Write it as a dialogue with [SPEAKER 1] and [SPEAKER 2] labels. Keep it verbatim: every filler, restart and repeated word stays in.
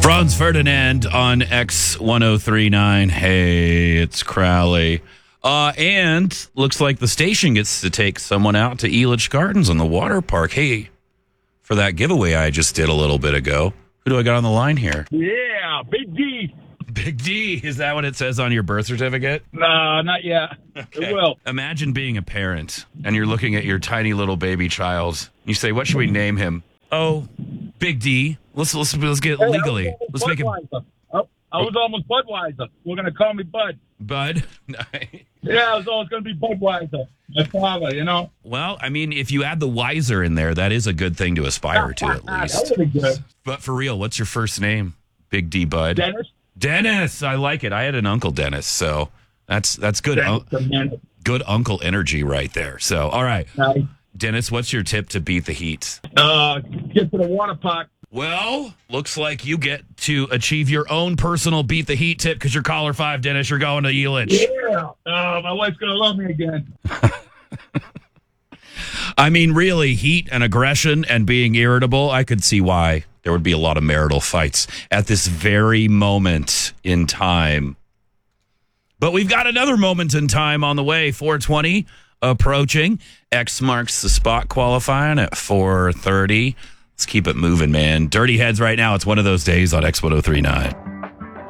[SPEAKER 1] Franz Ferdinand on X ten thirty-nine. Hey, it's Crowley. Uh, and looks like the station gets to take someone out to Elitch Gardens on the water park. Hey, for that giveaway I just did a little bit ago, who do I got on the line here?
[SPEAKER 2] Yeah, Big D.
[SPEAKER 1] Big D. Is that what it says on your birth certificate?
[SPEAKER 2] No, not yet.
[SPEAKER 1] Okay.
[SPEAKER 2] It will.
[SPEAKER 1] Imagine being a parent and you're looking at your tiny little baby child. You say, what should we name him? Oh, Big D. Let's let's let's get
[SPEAKER 2] Hey,
[SPEAKER 1] legally.
[SPEAKER 2] I was
[SPEAKER 1] Let's make it
[SPEAKER 2] Budweiser. Oh, I was almost Budweiser. We're going to call me Bud.
[SPEAKER 1] Bud.
[SPEAKER 2] Yeah, I was always going to be Budweiser. My father, you know.
[SPEAKER 1] Well, I mean, if you add the wiser in there, that is a good thing to aspire to at
[SPEAKER 2] That
[SPEAKER 1] least.
[SPEAKER 2] would be good.
[SPEAKER 1] But for real, what's your first name? Big D Bud.
[SPEAKER 2] Dennis?
[SPEAKER 1] Dennis. I like it. I had an uncle Dennis, so that's that's good.
[SPEAKER 2] Dennis,
[SPEAKER 1] Un-
[SPEAKER 2] the man.
[SPEAKER 1] good uncle energy right there. So, all right,
[SPEAKER 2] Nice.
[SPEAKER 1] Dennis, what's your tip to beat the heat?
[SPEAKER 2] Uh, get to the water park.
[SPEAKER 1] Well, looks like you get to achieve your own personal beat the heat tip because you're caller five, Dennis. You're going to Elitch.
[SPEAKER 2] Yeah. Oh, my wife's going to love me again.
[SPEAKER 1] I mean, really, heat and aggression and being irritable, I could see why there would be a lot of marital fights at this very moment in time. But we've got another moment in time on the way, four twenty approaching. X marks the spot qualifying at four thirty. Let's keep it moving, man. Dirty Heads right now. It's one of those days on X ten thirty-nine.